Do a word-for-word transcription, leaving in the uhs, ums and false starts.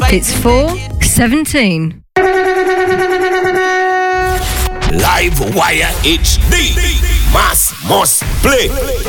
It's four seventeen. Live Wire H D. Mass must play.